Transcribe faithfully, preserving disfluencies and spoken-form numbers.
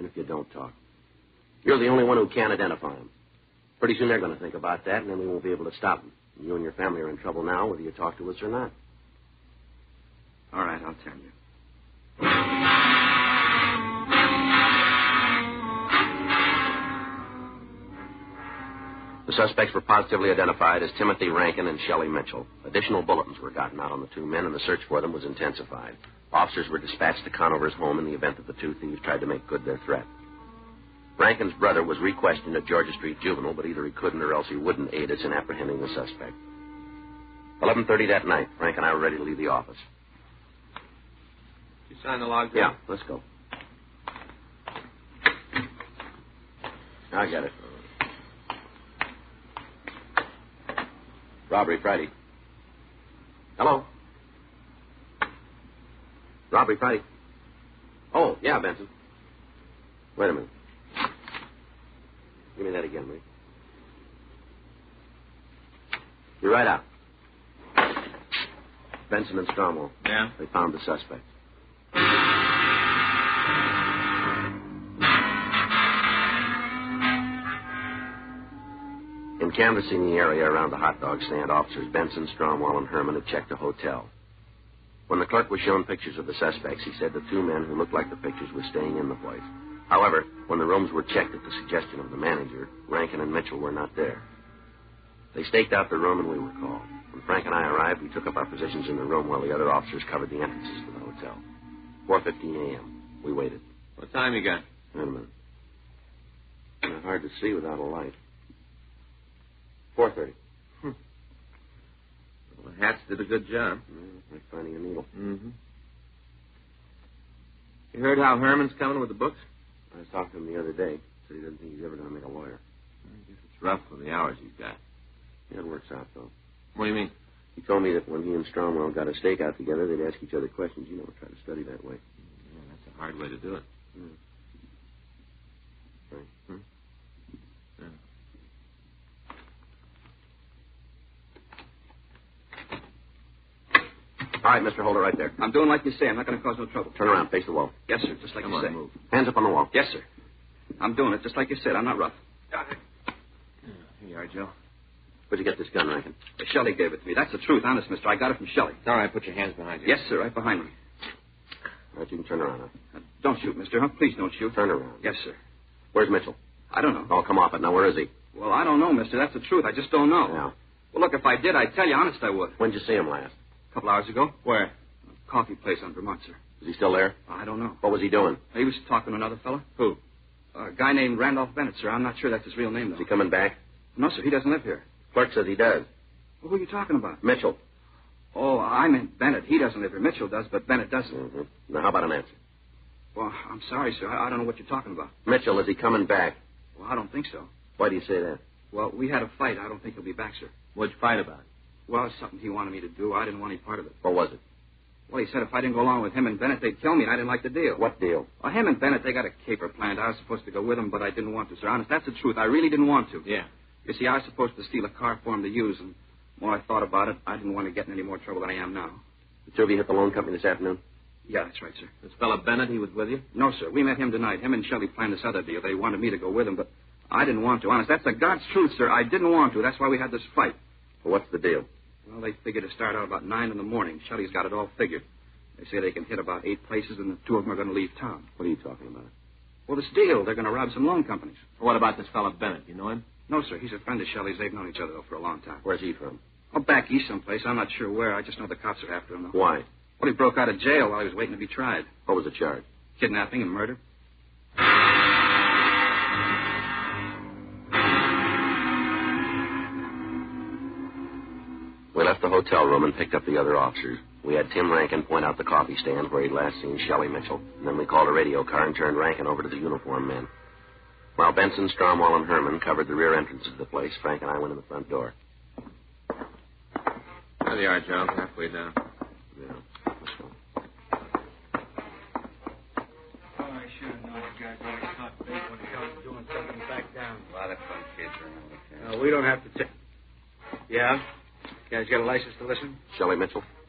And if you don't talk? You're the only one who can identify him. Pretty soon they're going to think about that, and then we won't be able to stop them. You and your family are in trouble now, whether you talk to us or not. All right, I'll tell you. The suspects were positively identified as Timothy Rankin and Shelley Mitchell. Additional bulletins were gotten out on the two men, and the search for them was intensified. Officers were dispatched to Conover's home in the event that the two thieves tried to make good their threat. Rankin's brother was re-questioned at Georgia Street Juvenile, but either he couldn't or else he wouldn't aid us in apprehending the suspect. eleven thirty that night, Frank and I were ready to leave the office. You signed the log? Yeah, let's go. I got it. Robbery Friday. Hello? Robbery Friday. Oh, yeah, Benson. Wait a minute. Give me that again, will you? You're right out. Benson and Stromwell. Yeah? They found the suspect. In canvassing the area around the hot dog stand, officers Benson, Stromwell, and Herman had checked a hotel. When the clerk was shown pictures of the suspects, he said the two men who looked like the pictures were staying in the place. However, when the rooms were checked at the suggestion of the manager, Rankin and Mitchell were not there. They staked out the room, and we were called. When Frank and I arrived, we took up our positions in the room while the other officers covered the entrances to the hotel. four fifteen a.m. We waited. What time you got? Wait a minute. It's hard to see without a light. four thirty. Hmm. Well, the hats did a good job. Yeah, like finding a needle. Mm-hmm. You heard how Herman's coming with the books? I talked to him the other day. Said he doesn't think he's ever going to make a lawyer. I guess it's rough with the hours he's got. Yeah, it works out, though. What do you mean? He told me that when he and Stromwell got a stakeout together, they'd ask each other questions. You know, try to study that way. Yeah, that's a hard way to do it. Yeah. Right. Hmm? Yeah. All right, Mister Holder, right there. I'm doing like you say. I'm not going to cause no trouble. Turn around, face the wall. Yes, sir, just like Come you on, say. move. Hands up on the wall. Yes, sir. I'm doing it just like you said. I'm not rough. Got it. Here you are, Joe. Where'd you get this gun, Rankin? Shelley gave it to me. That's the truth, honest, mister. I got it from Shelley. All right, put your hands behind you. Yes, sir, right behind me. All right, you can turn around now. Uh, don't shoot, mister. Huh? Please don't shoot. Turn around. Yes, sir. Where's Mitchell? I don't know. Oh, come off it. Now, where is he? Well, I don't know, mister. That's the truth. I just don't know. Yeah. Well, look, if I did, I'd tell you. Honest, I would. When'd you see him last? A couple hours ago. Where? A coffee place on Vermont, sir. Is he still there? I don't know. What was he doing? He was talking to another fella. Who? A guy named Randolph Bennett, sir. I'm not sure that's his real name, though. Is he coming back? No, sir. He doesn't live here. Clerk says he does. Well, who are you talking about? Mitchell. Oh, I meant Bennett. He doesn't live here. Mitchell does, but Bennett doesn't. Mm-hmm. Now, how about an answer? Well, I'm sorry, sir. I, I don't know what you're talking about. Mitchell, is he coming back? Well, I don't think so. Why do you say that? Well, we had a fight. I don't think he'll be back, sir. What'd you fight about? Well, it's something he wanted me to do. I didn't want any part of it. What was it? Well, he said if I didn't go along with him and Bennett, they'd kill me, and I didn't like the deal. What deal? Well, him and Bennett, they got a caper planned. I was supposed to go with them, but I didn't want to, sir. Honest, that's the truth. I really didn't want to. Yeah. You see, I was supposed to steal a car for him to use, and the more I thought about it, I didn't want to get in any more trouble than I am now. The two of you hit the loan company this afternoon? Yeah, that's right, sir. This fella Bennett, he was with you? No, sir. We met him tonight. Him and Shelley planned this other deal. They wanted me to go with them, but I didn't want to. Honest, that's the God's truth, sir. I didn't want to. That's why we had this fight. Well, what's the deal? Well, they figured to start out about nine in the morning. Shelley's got it all figured. They say they can hit about eight places, and the two of them are going to leave town. What are you talking about? Well, this deal, they're going to rob some loan companies. What about this fella Bennett? You know him? No, sir. He's a friend of Shelley's. They've known each other, though, for a long time. Where's he from? Oh, back east someplace. I'm not sure where. I just know the cops are after him, though. Why? Well, he broke out of jail while he was waiting to be tried. What was the charge? Kidnapping and murder. We left the hotel room and picked up the other officers. We had Tim Rankin point out the coffee stand where he'd last seen Shelley Mitchell. And then we called a radio car and turned Rankin over to the uniformed men. While Benson, Stromwell, and Herman covered the rear entrance of the place, Frank and I went in the front door. There you are, Joe. Halfway down. Yeah, let's go. Oh, I should have known you guys always caught bait when it comes to doing something back down. A lot of fun kids around here. No, we don't have to take... Yeah? You guys got a license to listen? Shelley Mitchell?